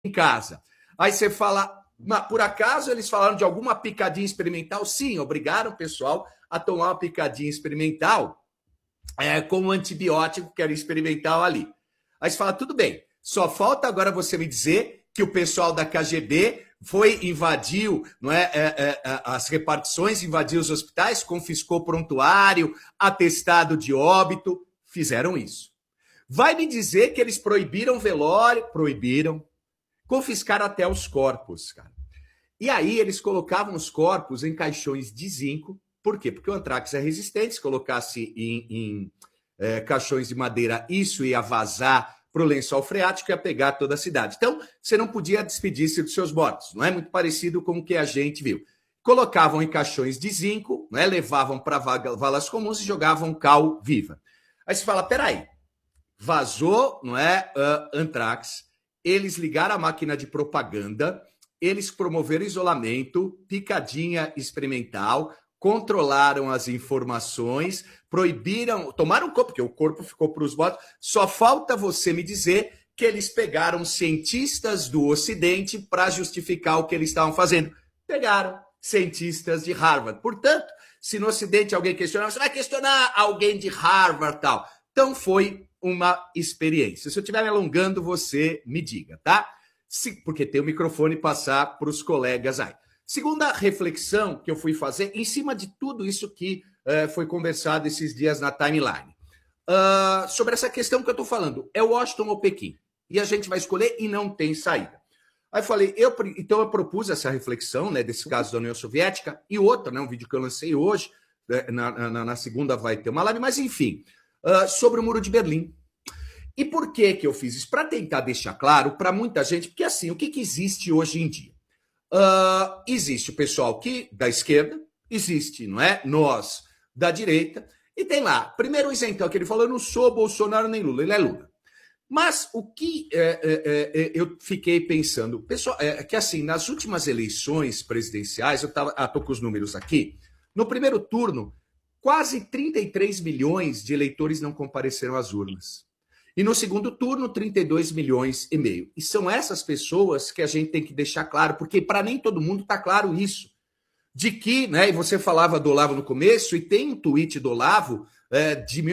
em casa. Aí você fala, por acaso eles falaram de alguma picadinha experimental? Sim, obrigaram o pessoal a tomar uma picadinha experimental com um antibiótico que era experimental ali. Aí você fala, tudo bem, só falta agora você me dizer que o pessoal da KGB invadiu, não é, as repartições, invadiu os hospitais, confiscou prontuário, atestado de óbito, fizeram isso. Vai me dizer que eles proibiram velório? Proibiram. Confiscaram até os corpos, cara. E aí eles colocavam os corpos em caixões de zinco. Por quê? Porque o antrax é resistente. Se colocasse em caixões de madeira, isso ia vazar para o lençol freático e ia pegar toda a cidade. Então, você não podia despedir-se dos seus mortos. Não é muito parecido com o que a gente viu. Colocavam em caixões de zinco, né? Levavam para valas comuns e jogavam cal viva. Aí você fala, peraí, vazou, não é, antrax, eles ligaram a máquina de propaganda, eles promoveram isolamento, picadinha experimental, controlaram as informações, proibiram, tomaram o corpo, porque o corpo ficou para os mortos. Só falta você me dizer que eles pegaram cientistas do Ocidente para justificar o que eles estavam fazendo. Pegaram cientistas de Harvard. Portanto, se no Ocidente alguém questionar, você vai questionar alguém de Harvard e tal. Então foi uma experiência. Se eu estiver me alongando, você me diga, tá? Porque tem o microfone passar para os colegas aí. Segunda reflexão que eu fui fazer, em cima de tudo isso que foi conversado esses dias na timeline, sobre essa questão que eu estou falando, é Washington ou Pequim? E a gente vai escolher e não tem saída. Aí eu falei, então eu propus essa reflexão, né, desse caso da União Soviética, e outra, né, um vídeo que eu lancei hoje, na segunda vai ter uma live, mas enfim, sobre o Muro de Berlim. E por que eu fiz isso? Para tentar deixar claro para muita gente, porque assim, o que existe hoje em dia? Existe o pessoal da esquerda, existe, não é? Nós da direita, e tem lá, primeiro o isentão que ele falou, eu não sou Bolsonaro nem Lula, ele é Lula. Mas o que eu fiquei pensando, pessoal, que assim, nas últimas eleições presidenciais, eu estou com os números aqui, no primeiro turno, quase 33 milhões de eleitores não compareceram às urnas. E no segundo turno, 32 milhões e meio. E são essas pessoas que a gente tem que deixar claro, porque para nem todo mundo está claro isso. De que, né, e você falava do Olavo no começo, e tem um tweet do Olavo de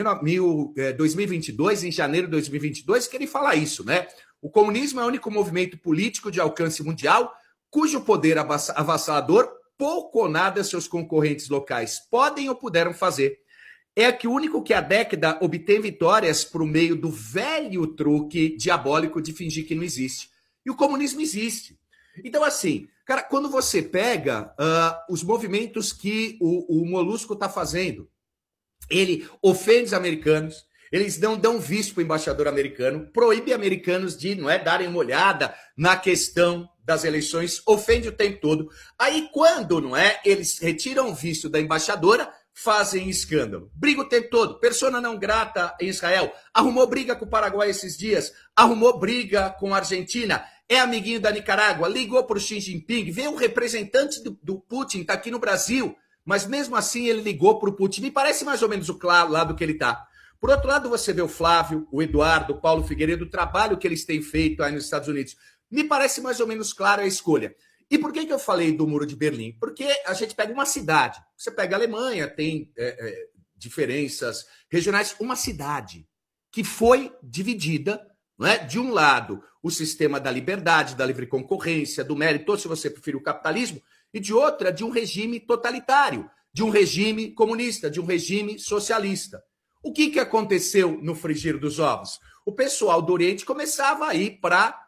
2022, em janeiro de 2022, que ele fala isso, né? O comunismo é o único movimento político de alcance mundial cujo poder avassalador pouco ou nada seus concorrentes locais podem ou puderam fazer. É que o único que há década obtém vitórias por meio do velho truque diabólico de fingir que não existe. E o comunismo existe. Então, assim, cara, quando você pega os movimentos que o Molusco está fazendo, ele ofende os americanos, eles não dão visto para o embaixador americano, proíbe americanos de darem uma olhada na questão das eleições, ofende o tempo todo. Aí, quando eles retiram o visto da embaixadora, fazem escândalo. Briga o tempo todo. Persona não grata em Israel. Arrumou briga com o Paraguai esses dias. Arrumou briga com a Argentina. É amiguinho da Nicarágua. Ligou para o Xi Jinping. Veio um representante do Putin, está aqui no Brasil. Mas mesmo assim ele ligou para o Putin. Me parece mais ou menos o lado que ele está. Por outro lado, você vê o Flávio, o Eduardo, o Paulo Figueiredo, o trabalho que eles têm feito aí nos Estados Unidos. Me parece mais ou menos clara a escolha. E por que eu falei do Muro de Berlim? Porque a gente pega uma cidade. Você pega a Alemanha, tem diferenças regionais. Uma cidade que foi dividida, não é? De um lado, o sistema da liberdade, da livre concorrência, do mérito, ou se você preferir o capitalismo, e de outra, de um regime totalitário, de um regime comunista, de um regime socialista. O que aconteceu no frigir dos ovos? O pessoal do Oriente começava a ir para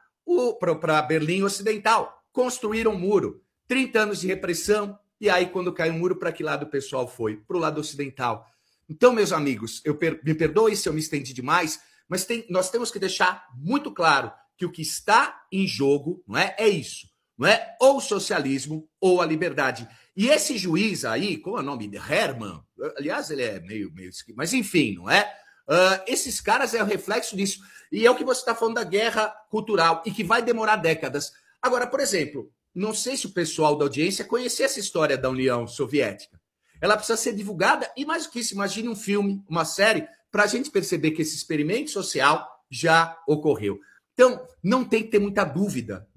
Berlim Ocidental. Construíram um muro, 30 anos de repressão, e aí quando caiu o muro, para que lado o pessoal foi? Para o lado ocidental. Então, meus amigos, me perdoe se eu me estendi demais, mas nós temos que deixar muito claro que o que está em jogo é isso, não é ou o socialismo ou a liberdade. E esse juiz aí, como é o nome? Herman, aliás, ele é meio mas enfim, não é? Esses caras é o reflexo disso. E é o que você está falando da guerra cultural, e que vai demorar décadas. Agora, por exemplo, não sei se o pessoal da audiência conhecia essa história da União Soviética. Ela precisa ser divulgada, e mais do que isso, imagine um filme, uma série, para a gente perceber que esse experimento social já ocorreu. Então, não tem que ter muita dúvida